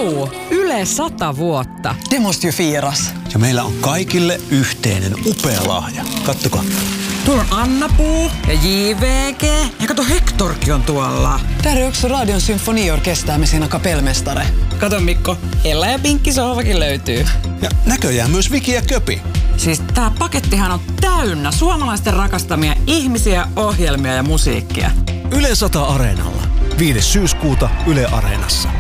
Vau! Yle 100 vuotta. Det måste ju firas. Ja meillä on kaikille yhteinen upea lahja. Kattokaa. Tuolla on Anna-Puu ja JVG. Ja kato, Hektorkin on tuolla. Där är också Radion symfoniorkester med sina kapellmästare. Kato Mikko, Ella ja Pinkki sohvakin löytyy. Ja näköjään myös Viki ja Köpi. Siis tää pakettihan on täynnä suomalaisten rakastamia ihmisiä, ohjelmia ja musiikkia. Yle 100 Areenalla. 5. syyskuuta Yle Areenassa.